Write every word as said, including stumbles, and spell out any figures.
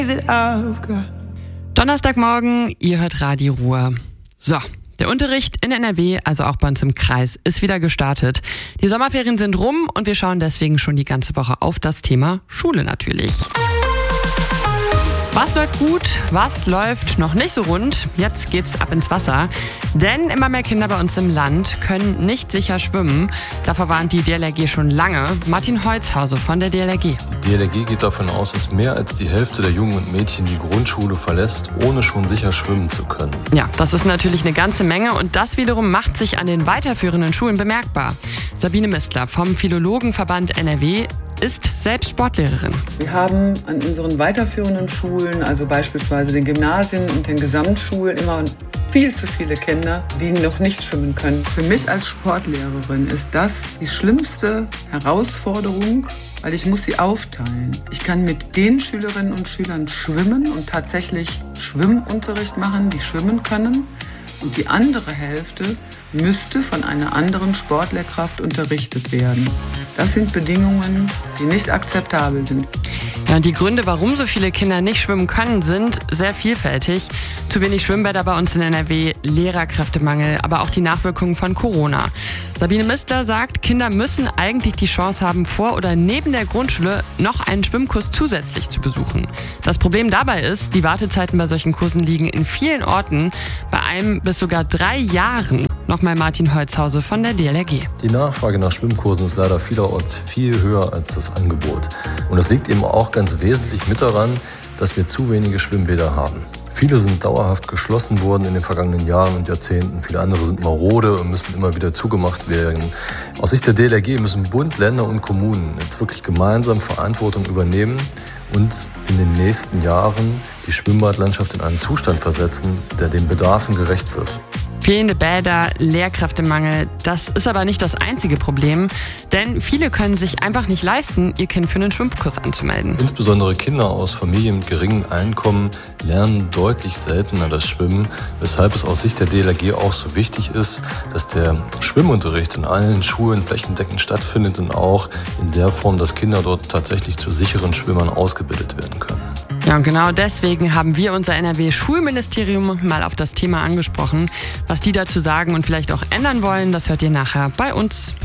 Donnerstagmorgen, ihr hört Radio Ruhr. So, der Unterricht in N R W, also auch bei uns im Kreis, ist wieder gestartet. Die Sommerferien sind rum und wir schauen deswegen schon die ganze Woche auf das Thema Schule natürlich. Was läuft gut, was läuft noch nicht so rund? Jetzt geht's ab ins Wasser. Denn immer mehr Kinder bei uns im Land können nicht sicher schwimmen. Davor warnt die D L R G schon lange. Martin Holzhause von der D L R G. Die D L R G geht davon aus, dass mehr als die Hälfte der Jungen und Mädchen die Grundschule verlässt, ohne schon sicher schwimmen zu können. Ja, das ist natürlich eine ganze Menge und das wiederum macht sich an den weiterführenden Schulen bemerkbar. Sabine Mistler vom Philologenverband N R W ist selbst Sportlehrerin. Wir haben an unseren weiterführenden Schulen, also beispielsweise den Gymnasien und den Gesamtschulen, immer viel zu viele Kinder, die noch nicht schwimmen können. Für mich als Sportlehrerin ist das die schlimmste Herausforderung, weil ich muss sie aufteilen. Ich kann mit den Schülerinnen und Schülern schwimmen und tatsächlich Schwimmunterricht machen, die schwimmen können. Und die andere Hälfte müsste von einer anderen Sportlehrkraft unterrichtet werden. Das sind Bedingungen, die nicht akzeptabel sind. Ja, und die Gründe, warum so viele Kinder nicht schwimmen können, sind sehr vielfältig. Zu wenig Schwimmbäder bei uns in N R W, Lehrerkräftemangel, aber auch die Nachwirkungen von Corona. Sabine Mistler sagt, Kinder müssen eigentlich die Chance haben, vor oder neben der Grundschule noch einen Schwimmkurs zusätzlich zu besuchen. Das Problem dabei ist, die Wartezeiten bei solchen Kursen liegen in vielen Orten bei einem bis sogar drei Jahren. Nochmal Martin Holzhause von der D L R G. Die Nachfrage nach Schwimmkursen ist leider vielerorts viel höher als das Angebot. Und es liegt eben auch ganz wesentlich mit daran, dass wir zu wenige Schwimmbäder haben. Viele sind dauerhaft geschlossen worden in den vergangenen Jahren und Jahrzehnten. Viele andere sind marode und müssen immer wieder zugemacht werden. Aus Sicht der D L R G müssen Bund, Länder und Kommunen jetzt wirklich gemeinsam Verantwortung übernehmen und in den nächsten Jahren die Schwimmbadlandschaft in einen Zustand versetzen, der den Bedarfen gerecht wird. Fehlende Bäder, Lehrkräftemangel, das ist aber nicht das einzige Problem, denn viele können sich einfach nicht leisten, ihr Kind für einen Schwimmkurs anzumelden. Insbesondere Kinder aus Familien mit geringem Einkommen lernen deutlich seltener das Schwimmen, weshalb es aus Sicht der D L R G auch so wichtig ist, dass der Schwimmunterricht in allen Schulen flächendeckend stattfindet und auch in der Form, dass Kinder dort tatsächlich zu sicheren Schwimmern ausgebildet werden können. Ja, und genau deswegen haben wir unser N R W-Schulministerium mal auf das Thema angesprochen. Was die dazu sagen und vielleicht auch ändern wollen, das hört ihr nachher bei uns.